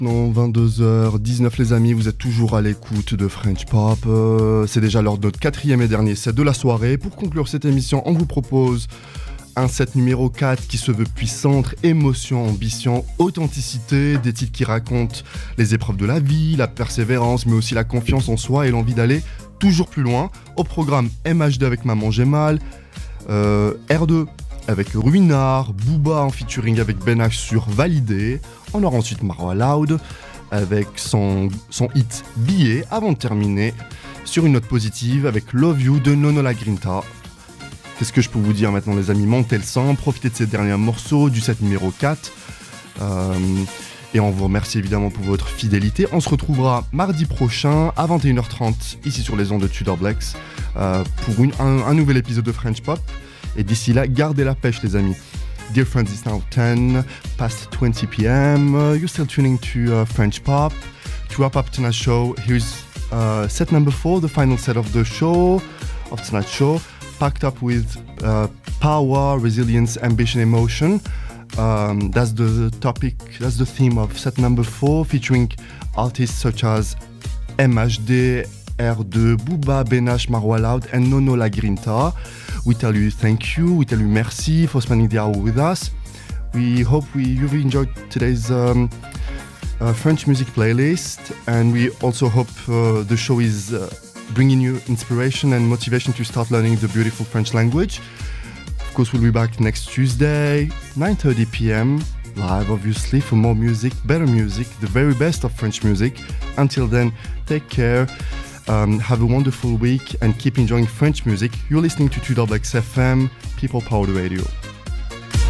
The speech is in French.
maintenant 22h19 les amis, vous êtes toujours à l'écoute de French Pop. C'est déjà l'heure de notre quatrième et dernier set de la soirée. Pour conclure cette émission, on vous propose un set numéro 4 qui se veut puissant entre émotion, ambition, authenticité, des titres qui racontent les épreuves de la vie, la persévérance, mais aussi la confiance en soi et l'envie d'aller toujours plus loin. Au programme MHD avec Maman J'ai Mal, R2 avec Ruinard, Booba en featuring avec Ben H sur Validé. On aura ensuite Marwa Loud avec son hit Billet, avant de terminer sur une note positive avec Love You de Nono La Grinta. Qu'est-ce que je peux vous dire maintenant les amis, montez le sang, profitez de ces derniers morceaux du set numéro 4. Et on vous remercie évidemment pour votre fidélité. On se retrouvera mardi prochain à 21h30 ici sur les ondes de Tudor Blacks pour un nouvel épisode de French Pop. Et d'ici là, gardez la pêche les amis. Dear friends, it's now 10 past 20 p.m. You're still tuning to French Pop. To wrap up tonight's show, here's set number 4, the final set of the show, of tonight's show, packed up with power, resilience, ambition, emotion. That's the topic, that's the theme of set number 4, featuring artists such as MHD, R2, Booba, Ben H, Marwa Loud, and Nono La Grinta. We tell you thank you, we tell you merci for spending the hour with us. We hope you've enjoyed today's French music playlist, and we also hope the show is bringing you inspiration and motivation to start learning the beautiful French language. Of course, we'll be back next Tuesday, 9:30 p.m, live obviously, for more music, better music, the very best of French music. Until then, take care. Have a wonderful week and keep enjoying French music. You're listening to Tudor Blacks FM, People Powered Radio.